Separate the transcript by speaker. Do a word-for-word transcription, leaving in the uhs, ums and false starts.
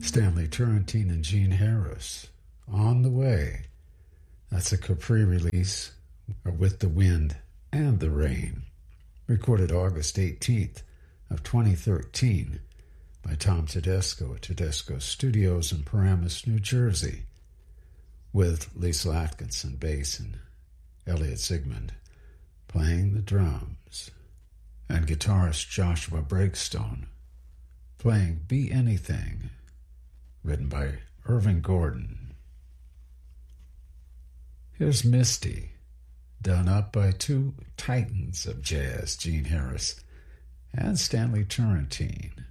Speaker 1: Stanley Turrentine and Gene Harris, On the Way. That's a Capri release, or With the Wind and the Rain, recorded August eighteenth of twenty thirteen by Tom Tedesco at Tedesco Studios in Paramus, New Jersey, with Lisa Atkinson bass and Elliot Sigmund playing the drums, and guitarist Joshua Breakstone playing Be Anything, written by Irving Gordon. Here's Misty, done up by two titans of jazz, Gene Harris and Stanley Turrentine.